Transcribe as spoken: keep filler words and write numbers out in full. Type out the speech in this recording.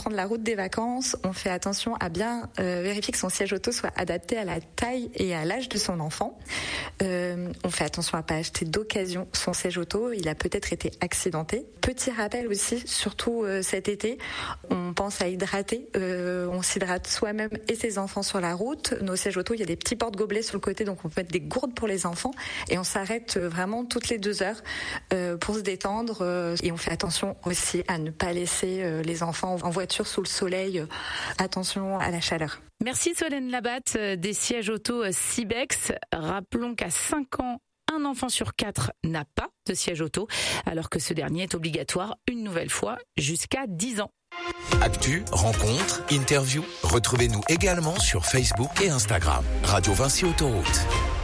prendre la route des vacances, on fait attention à bien euh, vérifier que son siège auto soit adapté à la taille et à l'âge de son enfant. Euh, on fait attention à pas acheter d'occasion son siège auto, il a peut-être été accidenté. Petit rappel aussi, surtout euh, cet été, on pense à hydrater. Euh, on s'hydrate soi-même et ses enfants sur la route. Nos sièges auto, il y a des petits porte-gobelets sur le côté, donc on peut mettre des gourdes pour les enfants. Et on s'arrête vraiment toutes les deux heures euh, pour se détendre. Euh, et on fait attention aussi à ne pas laisser euh, les enfants en voiture sous le soleil. Euh, attention à la chaleur. Merci Solène Labatte des sièges auto Sibex. Rappelons qu'à cinq ans, un enfant sur quatre n'a pas de siège auto, alors que ce dernier est obligatoire une nouvelle fois jusqu'à dix ans. Actu, rencontres, interviews, retrouvez-nous également sur Facebook et Instagram. Radio Vinci Autoroute.